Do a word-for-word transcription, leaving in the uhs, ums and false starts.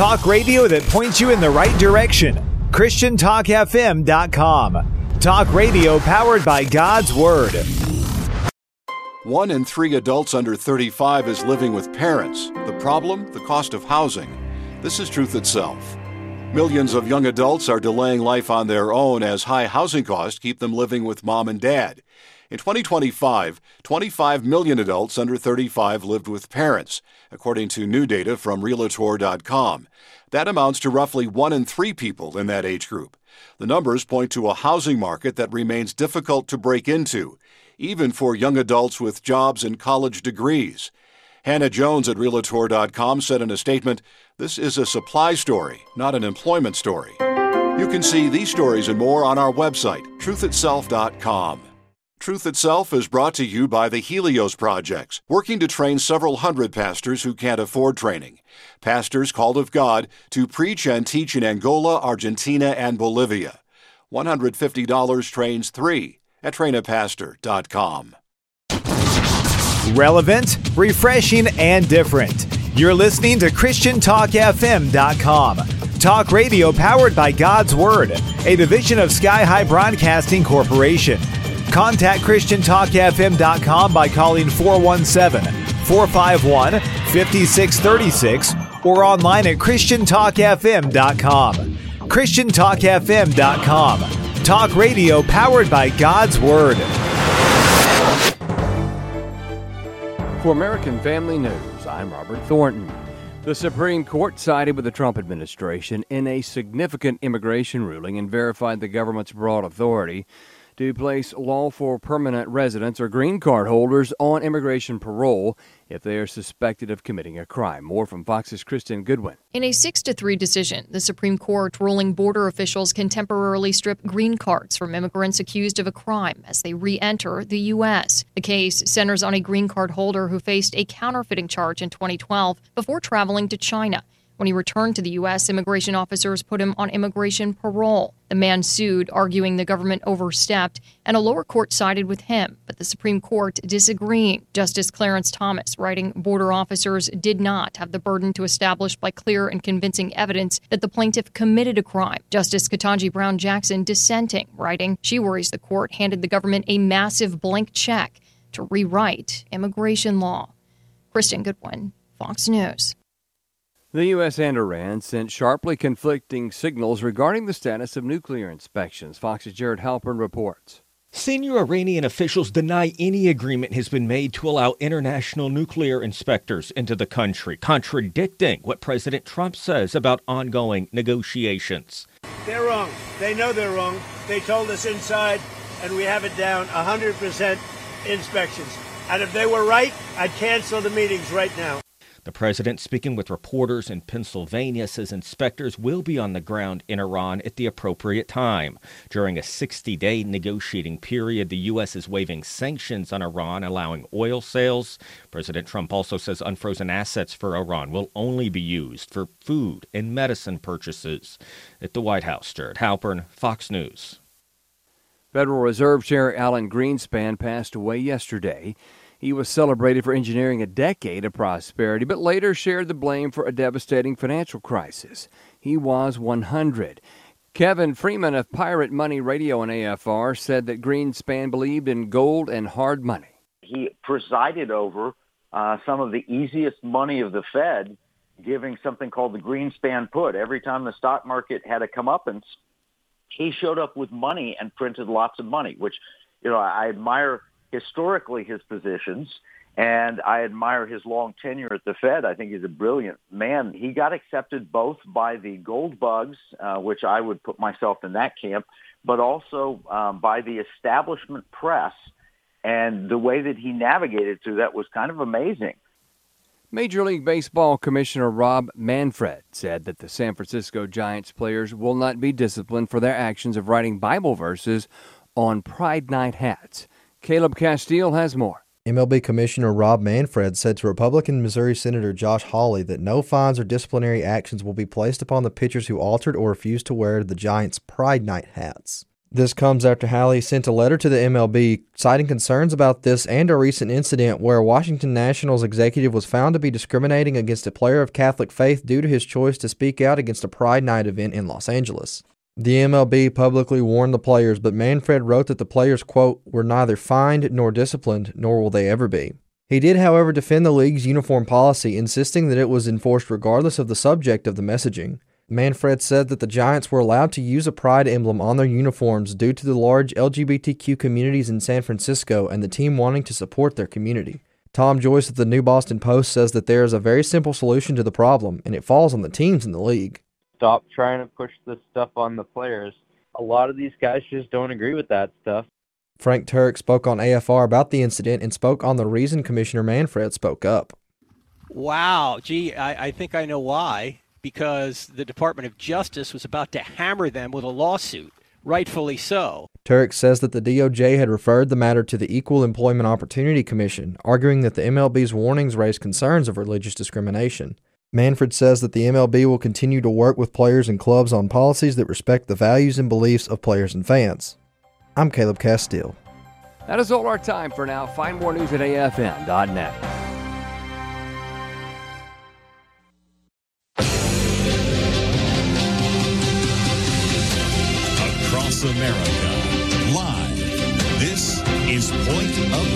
Talk radio that points you in the right direction. Christian Talk F M dot com. Talk radio powered by God's Word. One in three adults under thirty-five is living with parents. The problem? The cost of housing. This is Truth Itself. Millions of young adults are delaying life on their own as high housing costs keep them living with mom and dad. In twenty twenty-five, twenty-five million adults under thirty-five lived with parents, according to new data from Realtor dot com. That amounts to roughly one in three people in that age group. The numbers point to a housing market that remains difficult to break into, even for young adults with jobs and college degrees. Hannah Jones at Realtor dot com said in a statement, "This is a supply story, not an employment story." You can see these stories and more on our website, truth itself dot com. Truth Itself is brought to you by the Helios Projects, working to train several hundred pastors who can't afford training. Pastors called of God to preach and teach in Angola, Argentina, and Bolivia. one hundred fifty dollars trains three at train a pastor dot com. Relevant, refreshing, and different. You're listening to Christian Talk F M dot com. Talk radio powered by God's Word, a division of Sky High Broadcasting Corporation. Contact Christian Talk F M dot com by calling four one seven, four five one, five six three six or online at Christian Talk F M dot com. Christian Talk F M dot com. Talk radio powered by God's Word. For American Family News, I'm Robert Thornton. The Supreme Court sided with the Trump administration in a significant immigration ruling and verified the government's broad authority to place lawful permanent residents or green card holders on immigration parole if they are suspected of committing a crime. More from Fox's Kristen Goodwin. In a six to three decision, the Supreme Court ruling border officials can temporarily strip green cards from immigrants accused of a crime as they re-enter the U S. The case centers on a green card holder who faced a counterfeiting charge in twenty twelve before traveling to China. When he returned to the U S, immigration officers put him on immigration parole. The man sued, arguing the government overstepped, and a lower court sided with him, but the Supreme Court disagreeing. Justice Clarence Thomas, writing, border officers did not have the burden to establish by clear and convincing evidence that the plaintiff committed a crime. Justice Ketanji Brown Jackson dissenting, writing, she worries the court handed the government a massive blank check to rewrite immigration law. Kristen Goodwin, Fox News. The U S and Iran sent sharply conflicting signals regarding the status of nuclear inspections. Fox's Jared Halpern reports. Senior Iranian officials deny any agreement has been made to allow international nuclear inspectors into the country, contradicting what President Trump says about ongoing negotiations. They're wrong. They know they're wrong. They told us inside, and we have it down, one hundred percent inspections. And if they were right, I'd cancel the meetings right now. The president, speaking with reporters in Pennsylvania, says inspectors will be on the ground in Iran at the appropriate time. During a sixty-day negotiating period, the U S is waiving sanctions on Iran, allowing oil sales. President Trump also says unfrozen assets for Iran will only be used for food and medicine purchases. At the White House, Jared Halpern, Fox News. Federal Reserve Chair Alan Greenspan passed away yesterday. He was celebrated for engineering a decade of prosperity, but later shared the blame for a devastating financial crisis. He was one hundred. Kevin Freeman of Pirate Money Radio and A F R said that Greenspan believed in gold and hard money. He presided over uh, some of the easiest money of the Fed, giving something called the Greenspan put. Every time the stock market had a comeuppance, he showed up with money and printed lots of money, which, you know, I admire historically his positions, and I admire his long tenure at the Fed. I think he's a brilliant man. He got accepted both by the gold bugs, uh, which I would put myself in that camp, but also um, by the establishment press. And the way that he navigated through that was kind of amazing. Major League Baseball Commissioner Rob Manfred said that the San Francisco Giants players will not be disciplined for their actions of writing Bible verses on Pride Night hats. Caleb Castile has more. M L B Commissioner Rob Manfred said to Republican Missouri Senator Josh Hawley that no fines or disciplinary actions will be placed upon the pitchers who altered or refused to wear the Giants' Pride Night hats. This comes after Halley sent a letter to the M L B citing concerns about this and a recent incident where a Washington Nationals executive was found to be discriminating against a player of Catholic faith due to his choice to speak out against a Pride Night event in Los Angeles. The M L B publicly warned the players, but Manfred wrote that the players, quote, were neither fined nor disciplined, nor will they ever be. He did, however, defend the league's uniform policy, insisting that it was enforced regardless of the subject of the messaging. Manfred said that the Giants were allowed to use a pride emblem on their uniforms due to the large L G B T Q communities in San Francisco and the team wanting to support their community. Tom Joyce of the New Boston Post says that there is a very simple solution to the problem, and it falls on the teams in the league. Stop trying to push this stuff on the players. A lot of these guys just don't agree with that stuff. Frank Turek spoke on A F R about the incident and spoke on the reason Commissioner Manfred spoke up. Wow, gee, I, I think I know why. Because the Department of Justice was about to hammer them with a lawsuit, rightfully so. Turek says that the D O J had referred the matter to the Equal Employment Opportunity Commission, arguing that the M L B's warnings raised concerns of religious discrimination. Manfred says that the M L B will continue to work with players and clubs on policies that respect the values and beliefs of players and fans. I'm Caleb Castile. That is all our time for now. Find more news at A F M dot net. Across America, live. This is Point of